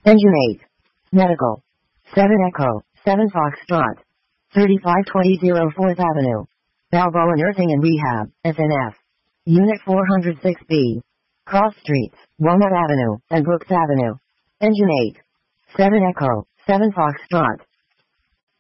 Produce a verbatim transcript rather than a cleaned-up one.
Engine eight. Medical. seven Echo, seven Foxtrot. thirty-five twenty fourth Avenue. Balboa Nursing and Rehab, S N F. Unit four oh six B. Cross Streets, Walnut Avenue, and Brooks Avenue. Engine eight. seven Echo, seven Foxtrot.